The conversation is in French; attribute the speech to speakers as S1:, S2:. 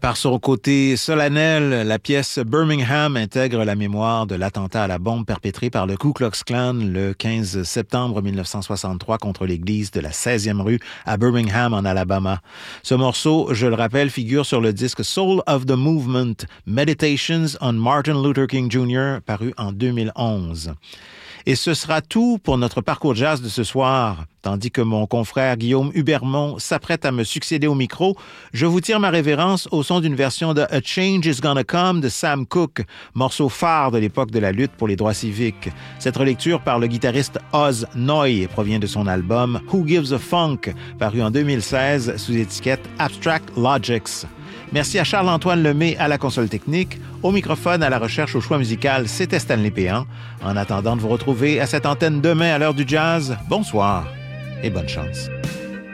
S1: Par son côté solennel, la pièce Birmingham intègre la mémoire de l'attentat à la bombe perpétré par le Ku Klux Klan le 15 septembre 1963 contre l'église de la 16e rue à Birmingham, en Alabama. Ce morceau, je le rappelle, figure sur le disque Soul of the Movement, Meditations on Martin Luther King Jr., paru en 2011. Et ce sera tout pour notre parcours jazz de ce soir. Tandis que mon confrère Guillaume Hubermont s'apprête à me succéder au micro, je vous tire ma révérence au son d'une version de A Change is Gonna Come de Sam Cooke, morceau phare de l'époque de la lutte pour les droits civiques. Cette relecture par le guitariste Oz Noy provient de son album Who Gives a Funk, paru en 2016 sous étiquette Abstract Logics. Merci à Charles-Antoine Lemay à la console technique. Au microphone, à la recherche au choix musical, c'était Stanley Péan. En attendant de vous retrouver à cette antenne demain à l'heure du jazz, bonsoir et bonne chance.